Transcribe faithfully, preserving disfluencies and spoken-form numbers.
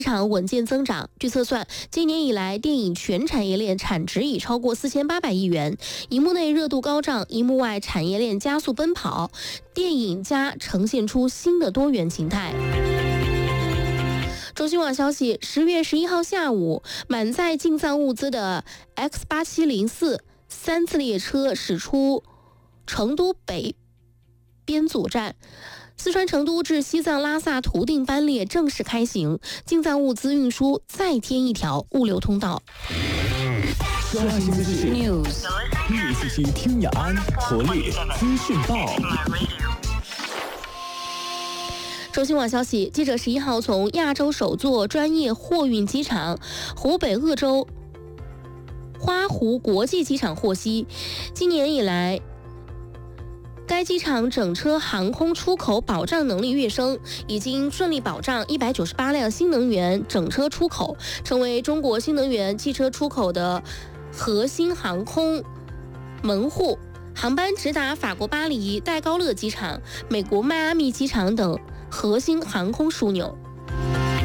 场稳健增长。据测算，今年以来电影全产业链产值已超过四千八百亿元，荧幕内热度高涨，荧幕外产业链加速奔跑，电影加呈现出新的多元形态。中新网消息，十月十一号下午，满载进藏物资的 X 八七零四三次列车驶出成都北边组站。四川成都至西藏拉萨图定班列正式开行，进藏物资运输再添一条物流通道。 刷新资讯 News， 一起去听雅安活力资讯报。 中新网消息，记者十一号从亚洲首座专业货运机场湖北鄂州花湖国际机场获悉，今年以来，该机场整车航空出口保障能力跃升，已经顺利保障一百九十八辆新能源整车出口，成为中国新能源汽车出口的核心航空门户。航班直达法国巴黎戴高乐机场、美国迈阿密机场等核心航空枢纽。